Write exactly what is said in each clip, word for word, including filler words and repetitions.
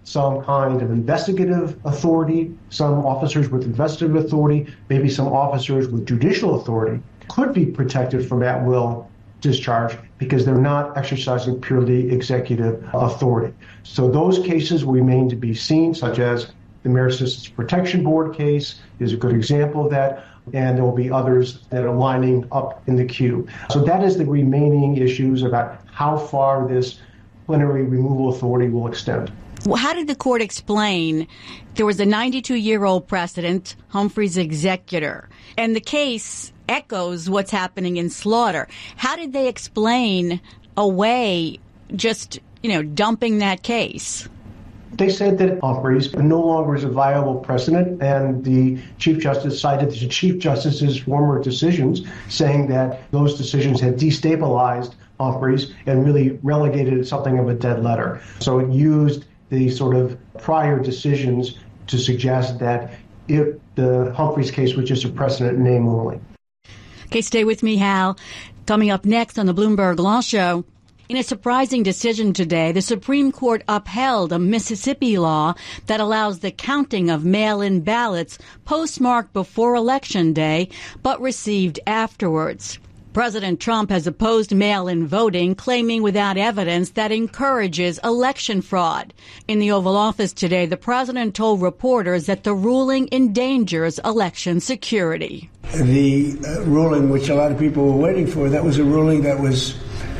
some kind of investigative authority, some officers with investigative authority, maybe some officers with judicial authority could be protected from at-will discharge because they're not exercising purely executive authority. So those cases remain to be seen, such as the Merit Systems Protection Board case is a good example of that, and there will be others that are lining up in the queue. So that is the remaining issues about how far this plenary removal authority will extend. Well, how did the court explain there was a ninety-two-year-old precedent, Humphrey's executor, and the case echoes what's happening in Slaughter? How did they explain away just, you know, dumping that case? They said that Humphreys no longer is a viable precedent, and the Chief Justice cited the Chief Justice's former decisions, saying that those decisions had destabilized Humphreys and really relegated it something of a dead letter. So it used the sort of prior decisions to suggest that if the Humphreys case was just a precedent in name only. Okay, stay with me, Hal. Coming up next on the Bloomberg Law Show, in a surprising decision today, the Supreme Court upheld a Mississippi law that allows the counting of mail-in ballots postmarked before Election Day but received afterwards. President Trump has opposed mail-in voting, claiming without evidence that encourages election fraud. In the Oval Office today, the president told reporters that the ruling endangers election security. The uh, ruling, which a lot of people were waiting for, that was a ruling that was,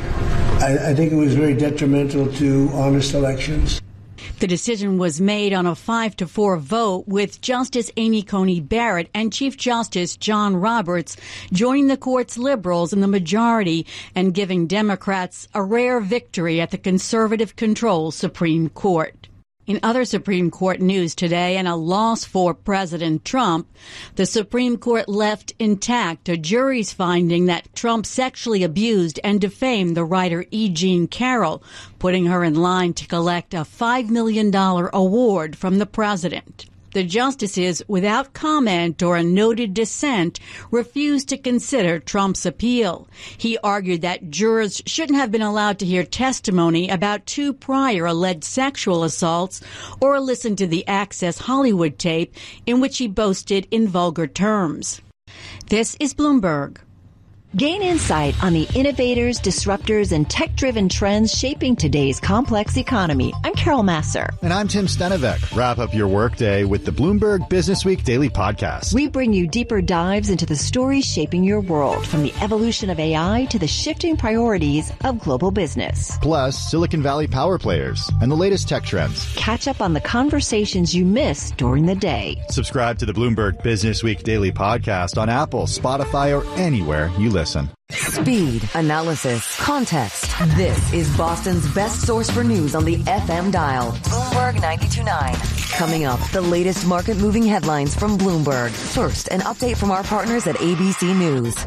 I, I think it was very detrimental to honest elections. The decision was made on a five to four vote, with Justice Amy Coney Barrett and Chief Justice John Roberts joining the court's liberals in the majority and giving Democrats a rare victory at the conservative-controlled Supreme Court. In other Supreme Court news today, and a loss for President Trump, the Supreme Court left intact a jury's finding that Trump sexually abused and defamed the writer E. Jean Carroll, putting her in line to collect a five million dollars award from the president. The justices, without comment or a noted dissent, refused to consider Trump's appeal. He argued that jurors shouldn't have been allowed to hear testimony about two prior alleged sexual assaults or listen to the Access Hollywood tape in which he boasted in vulgar terms. This is Bloomberg. Gain insight on the innovators, disruptors, and tech-driven trends shaping today's complex economy. I'm Carol Masser. And I'm Tim Stenevec. Wrap up your workday with the Bloomberg Businessweek Daily Podcast. We bring you deeper dives into the stories shaping your world, from the evolution of A I to the shifting priorities of global business. Plus, Silicon Valley power players and the latest tech trends. Catch up on the conversations you missed during the day. Subscribe to the Bloomberg Businessweek Daily Podcast on Apple, Spotify, or anywhere you listen. Speed, analysis, context. This is Boston's best source for news on the F M dial. Bloomberg ninety-two point nine. Coming up, the latest market-moving headlines from Bloomberg. First, an update from our partners at A B C News.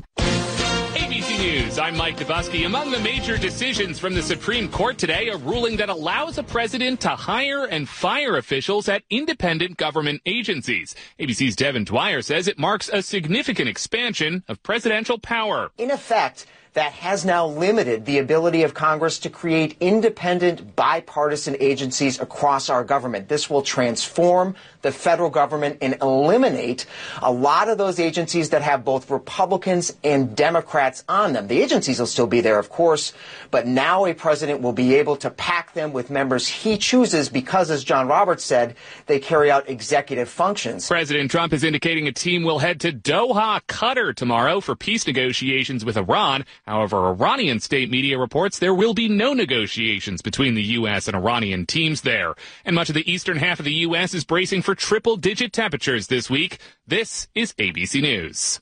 A B C News, I'm Mike Dubusky. Among the major decisions from the Supreme Court today, a ruling that allows a president to hire and fire officials at independent government agencies. A B C's Devin Dwyer says it marks a significant expansion of presidential power. In effect, that has now limited the ability of Congress to create independent, bipartisan agencies across our government. This will transform the federal government and eliminate a lot of those agencies that have both Republicans and Democrats on them. The agencies will still be there, of course, but now a president will be able to pack them with members he chooses because, as John Roberts said, they carry out executive functions. President Trump is indicating a team will head to Doha, Qatar tomorrow for peace negotiations with Iran. However, Iranian state media reports there will be no negotiations between the U S and Iranian teams there. And much of the eastern half of the U S is bracing for triple-digit temperatures this week. This is A B C News.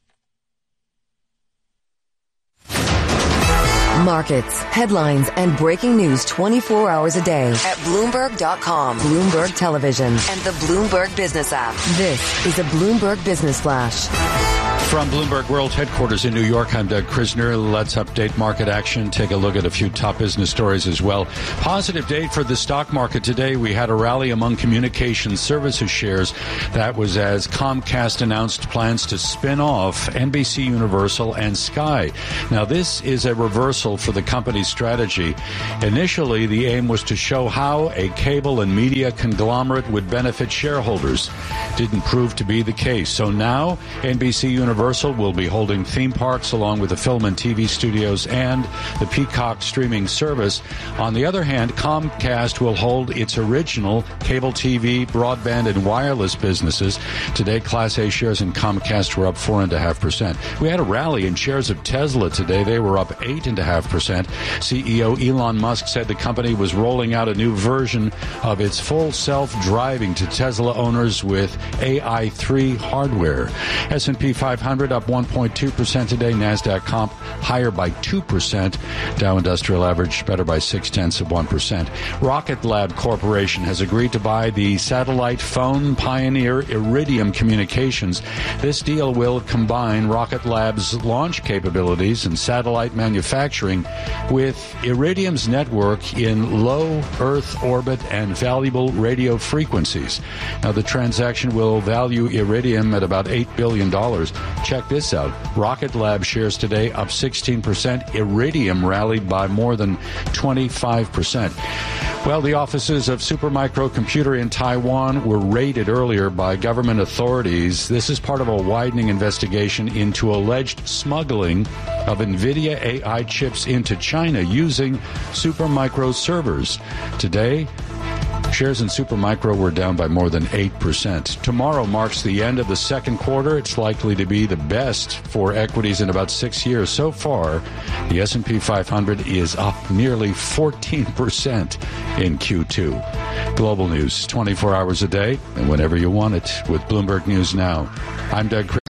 Markets, headlines, and breaking news twenty-four hours a day at Bloomberg dot com, Bloomberg Television, and the Bloomberg Business app. This is a Bloomberg Business Flash. From Bloomberg World Headquarters in New York, I'm Doug Krisner. Let's update market action. Take a look at a few top business stories as well. Positive day for the stock market today. We had a rally among communications services shares. That was as Comcast announced plans to spin off N B C Universal and Sky. Now, this is a reversal for the company's strategy. Initially, the aim was to show how a cable and media conglomerate would benefit shareholders. Didn't prove to be the case. So now, N B C Universal Universal will be holding theme parks along with the film and T V studios and the Peacock streaming service. On the other hand, Comcast will hold its original cable T V, broadband, and wireless businesses. Today, Class A shares in Comcast were up four point five percent. We had a rally in shares of Tesla today. They were up eight point five percent. C E O Elon Musk said the company was rolling out a new version of its full self-driving to Tesla owners with A I three hardware. S and P five hundred up one point two percent today. NASDAQ comp higher by two percent. Dow Industrial Average better by six tenths of one percent. Rocket Lab Corporation has agreed to buy the satellite phone pioneer Iridium Communications. This deal will combine Rocket Lab's launch capabilities and satellite manufacturing with Iridium's network in low Earth orbit and valuable radio frequencies. Now, the transaction will value Iridium at about eight billion dollars. Check this out. Rocket Lab shares today up sixteen percent. Iridium rallied by more than twenty-five percent. Well, the offices of Supermicro Computer in Taiwan were raided earlier by government authorities. This is part of a widening investigation into alleged smuggling of NVIDIA A I chips into China using Supermicro servers. Today, shares in Supermicro were down by more than eight percent. Tomorrow marks the end of the second quarter. It's likely to be the best for equities in about six years. So far, the S and P five hundred is up nearly fourteen percent in Q two. Global news, twenty-four hours a day and whenever you want it with Bloomberg News Now. I'm Doug Chris.